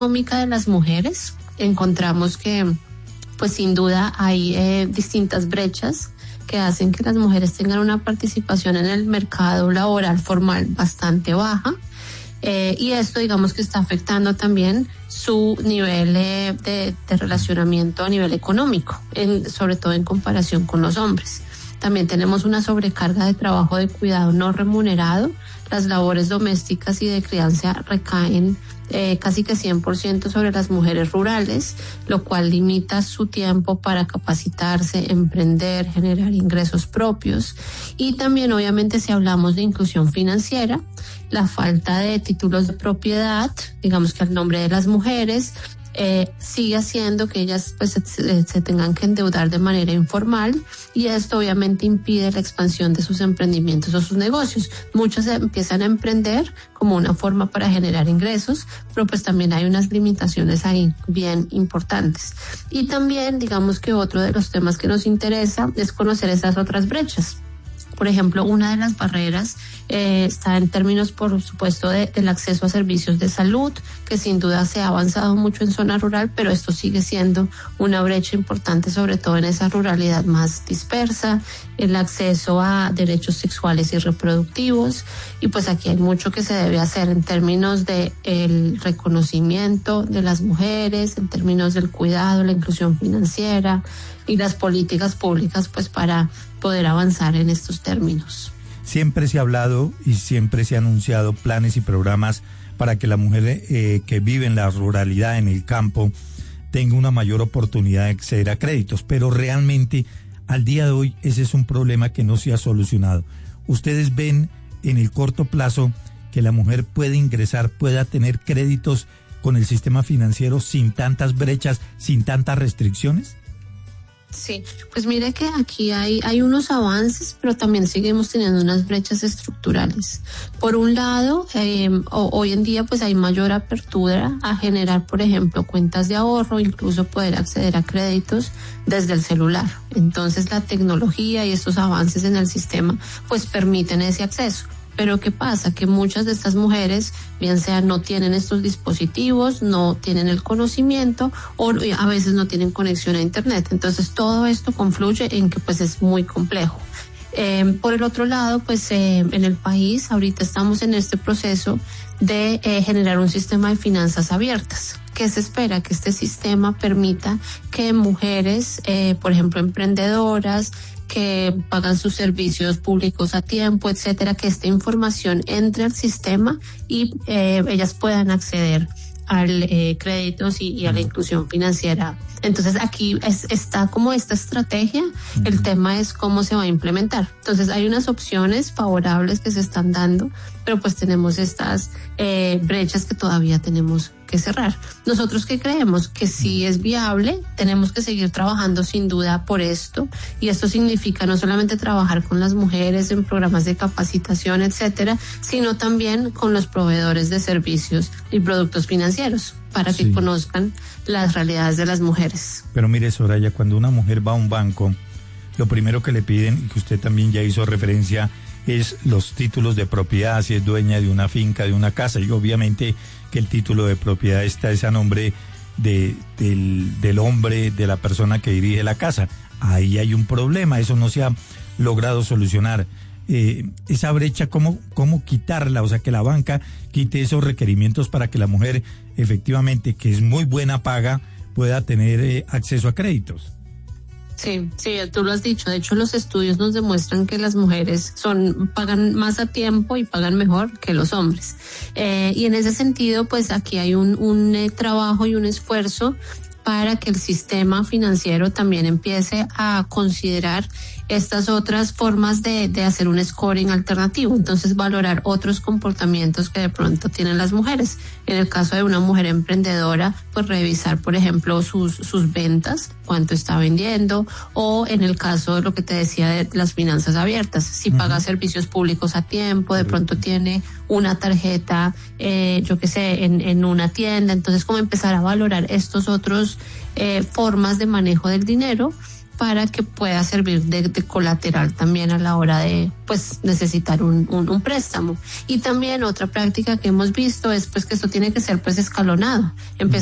económica de las mujeres, encontramos que pues sin duda hay distintas brechas que hacen que las mujeres tengan una participación en el mercado laboral formal bastante baja. Y esto digamos que está afectando también su nivel de relacionamiento a nivel económico, sobre todo en comparación con los hombres. También tenemos una sobrecarga de trabajo de cuidado no remunerado. Las labores domésticas y de crianza recaen casi que 100% sobre las mujeres rurales, lo cual limita su tiempo para capacitarse, emprender, generar ingresos propios. Y también obviamente si hablamos de inclusión financiera, la falta de títulos de propiedad, digamos que al nombre de las mujeres, sigue haciendo que ellas pues se tengan que endeudar de manera informal, y esto obviamente impide la expansión de sus emprendimientos o sus negocios. Muchas empiezan a emprender como una forma para generar ingresos, pero pues también hay unas limitaciones ahí bien importantes. Y también digamos que otro de los temas que nos interesa es conocer esas otras brechas. Por ejemplo, una de las barreras está en términos, por supuesto, del acceso a servicios de salud, que sin duda se ha avanzado mucho en zona rural, pero esto sigue siendo una brecha importante, sobre todo en esa ruralidad más dispersa, el acceso a derechos sexuales y reproductivos, y pues aquí hay mucho que se debe hacer en términos de el reconocimiento de las mujeres, en términos del cuidado, la inclusión financiera y las políticas públicas, pues para poder avanzar en estos términos. Siempre se ha hablado y siempre se han anunciado planes y programas para que la mujer que vive en la ruralidad, en el campo, tenga una mayor oportunidad de acceder a créditos, pero realmente al día de hoy ese es un problema que no se ha solucionado. ¿Ustedes ven en el corto plazo que la mujer puede ingresar, pueda tener créditos con el sistema financiero sin tantas brechas, sin tantas restricciones? Sí, pues mire que aquí hay unos avances, pero también seguimos teniendo unas brechas estructurales. Por un lado, hoy en día pues hay mayor apertura a generar, por ejemplo, cuentas de ahorro, incluso poder acceder a créditos desde el celular. Entonces la tecnología y estos avances en el sistema pues permiten ese acceso. Pero ¿qué pasa? Que muchas de estas mujeres, bien sea no tienen estos dispositivos, no tienen el conocimiento o a veces no tienen conexión a internet. Entonces todo esto confluye en que pues es muy complejo. Por el otro lado, pues en el país ahorita estamos en este proceso de generar un sistema de finanzas abiertas. ¿Qué se espera? Que este sistema permita que mujeres, por ejemplo, emprendedoras, que pagan sus servicios públicos a tiempo, etcétera, que esta información entre al sistema y ellas puedan acceder al créditos y a la inclusión financiera. Entonces aquí está como esta estrategia, el tema es cómo se va a implementar. Entonces hay unas opciones favorables que se están dando, pero pues tenemos estas brechas que todavía tenemos que cerrar. Nosotros que creemos que sí es viable, tenemos que seguir trabajando sin duda por esto, y esto significa no solamente trabajar con las mujeres en programas de capacitación, etcétera, sino también con los proveedores de servicios y productos financieros para que conozcan las realidades de las mujeres. Pero mire, Soraya, cuando una mujer va a un banco, lo primero que le piden, y que usted también ya hizo referencia, es los títulos de propiedad, si es dueña de una finca, de una casa, y obviamente que el título de propiedad está a nombre del hombre, de la persona que dirige la casa. Ahí hay un problema, eso no se ha logrado solucionar. Esa brecha, ¿cómo quitarla? O sea, que la banca quite esos requerimientos para que la mujer, efectivamente, que es muy buena paga, pueda tener acceso a créditos. Sí, tú lo has dicho. De hecho, los estudios nos demuestran que las mujeres pagan más a tiempo y pagan mejor que los hombres. Y en ese sentido, pues aquí hay un trabajo y un esfuerzo para que el sistema financiero también empiece a considerar estas otras formas de hacer un scoring alternativo. Entonces, valorar otros comportamientos que de pronto tienen las mujeres. En el caso de una mujer emprendedora, pues revisar, por ejemplo, sus ventas, cuánto está vendiendo, o en el caso de lo que te decía de las finanzas abiertas, si paga servicios públicos a tiempo, de pronto tiene una tarjeta, en una tienda. Entonces, como empezar a valorar estos otros formas de manejo del dinero para que pueda servir de colateral también a la hora de pues necesitar un préstamo. Y también otra práctica que hemos visto es pues que esto tiene que ser pues escalonado.